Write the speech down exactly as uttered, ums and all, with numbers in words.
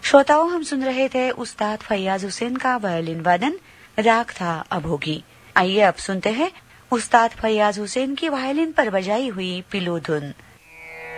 श्रोताओं, हम सुन रहे थे उस्ताद फैयाज हुसैन का वायलिन वादन, राग था अभोगी। आइए अब सुनते हैं उस्ताद फैयाज हुसैन की वायलिन पर बजाई हुई पिलो धुन।